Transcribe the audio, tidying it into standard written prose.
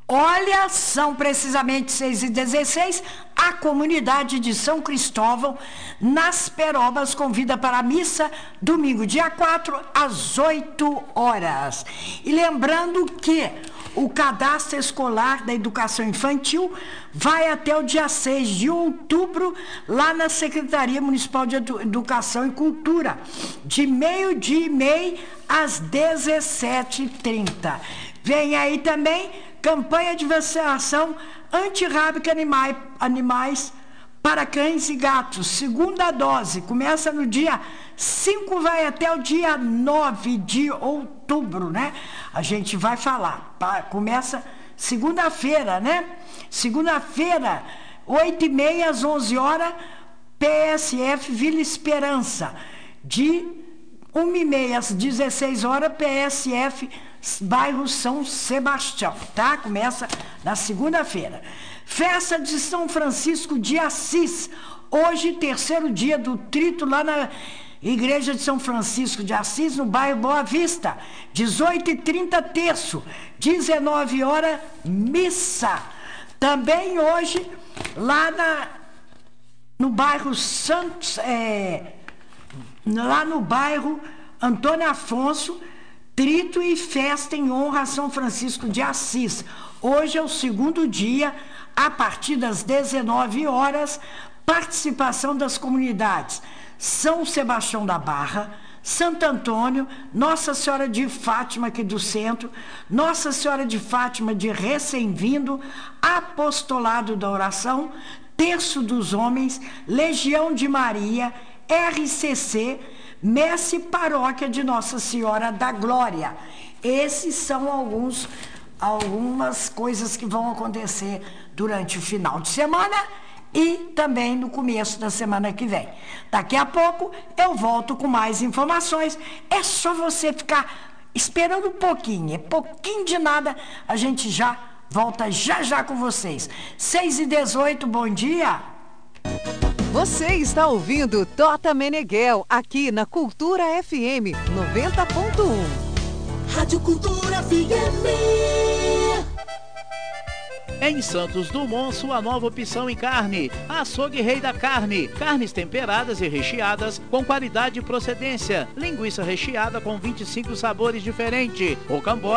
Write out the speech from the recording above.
Olha, são precisamente 6h16, a comunidade de São Cristóvão, nas Perobas, convida para a missa, domingo, dia 4, às 8 horas. E lembrando que o cadastro escolar da educação infantil vai até o dia 6 de outubro, lá na Secretaria Municipal de Educação e Cultura, de meio-dia e meio às 17h30. Vem aí também campanha de vacinação antirrábica animais para cães e gatos. Segunda dose, começa no dia 5, vai até o dia 9 de outubro, né? A gente vai falar. Começa segunda-feira, né? Segunda-feira, 8h30 às 11 horas, PSF Vila Esperança. De 1h30 às 16 horas, PSF bairro São Sebastião, tá? Começa na segunda-feira. Festa de São Francisco de Assis, hoje, terceiro dia do trito lá na Igreja de São Francisco de Assis, no bairro Boa Vista, 18h30 terço, 19 horas missa. Também hoje, lá no bairro Santos, lá no bairro Antônio Afonso, trito e festa em honra a São Francisco de Assis. Hoje é o segundo dia, a partir das 19 horas, participação das comunidades São Sebastião da Barra, Santo Antônio, Nossa Senhora de Fátima aqui do centro, Nossa Senhora de Fátima de Recém-Vindo, Apostolado da Oração, Terço dos Homens, Legião de Maria, RCC, Messe Paróquia de Nossa Senhora da Glória. Esses são algumas coisas que vão acontecer durante o final de semana e também no começo da semana que vem. Daqui a pouco eu volto com mais informações. É só você ficar esperando um pouquinho, é pouquinho de nada, a gente já volta já com vocês. 6h18, bom dia! Você está ouvindo Tota Meneghel, aqui na Cultura FM 90.1. Rádio Cultura FM. Em Santos Dumont, sua nova opção em carne. Açougue Rei da Carne. Carnes temperadas e recheadas com qualidade e procedência. Linguiça recheada com 25 sabores diferentes. Rocambole